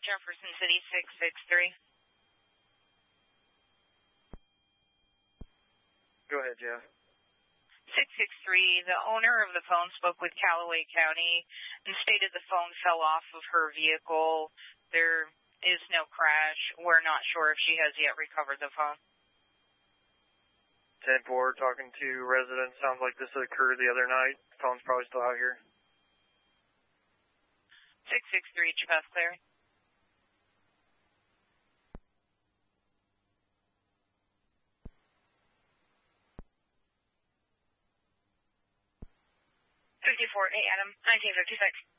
Jefferson City 663. Go ahead, Jeff. 663, the owner of the phone spoke with Callaway County and stated the phone fell off of her vehicle. There is no crash. We're not sure if she has yet recovered the phone. 10-4, talking to residents. Sounds like this occurred the other night. Phone's probably still out here. 663, Chipeth clear. Adam, 1956.